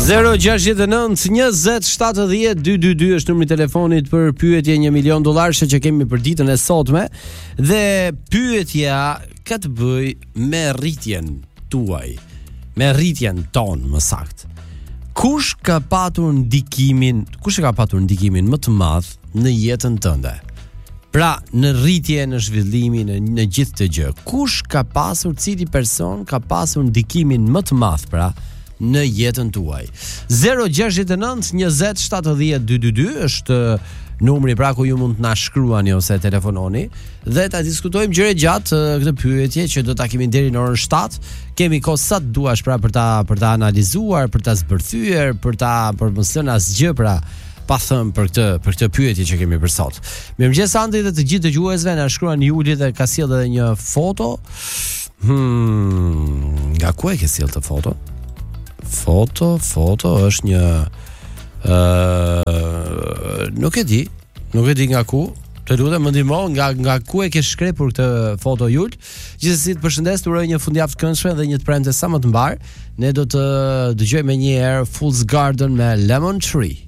069 është numri i telefonit për pyetje $1 milion që kemi për ditën e sotme dhe pyetja ka të bëj me rritjen tuaj, me rritjen ton, më saktë. Kush e ka patur ndikimin më të madh në jetën tënde? Pra, në rritje, në zhvillimin, në gjithë të gjë. Kush ka pasur, cili person ka pasur ndikimin më të madh, pra, në jetën tuaj? 069-20-70-222 është numri pra ku ju mund të na shkruani ose telefononi dhe ta diskutojmë gjëre gjatë këtë pyetje që do ta kemi deri në orën 7. Kemi kohë sa të duash pra për ta analizuar, për ta zbërthyer, për mos lënë asgjë pra pa thënë për këtë pyetje që kemi për sot. Mirëmëngjes Andi dhe të gjithë dëgjuesve, na shkruan Juli dhe ka sjellë edhe një foto. Nga ku e ke sjellë të foto? Foto është një nuk e di nga ku. Të lutem më ndihmo nga ku e ke shkrepur këtë foto Jul. Gjithsesi të përshëndes, të uroj një fundjavë të këndshme dhe një të premte sa më të mbar. Ne do të dëgjojmë një herë Fool's Garden me Lemon Tree.